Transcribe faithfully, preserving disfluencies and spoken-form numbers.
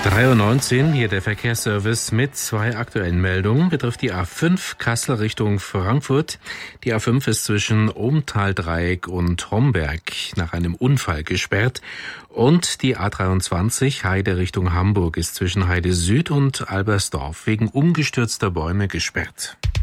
drei Uhr neunzehn, hier der Verkehrsservice mit zwei aktuellen Meldungen. Betrifft die A fünf Kassel Richtung Frankfurt. Die A fünf ist zwischen Ohmtal-Dreieck und Homberg nach einem Unfall gesperrt. Und die A dreiundzwanzig Heide Richtung Hamburg ist zwischen Heide Süd und Albersdorf wegen umgestürzter Bäume gesperrt.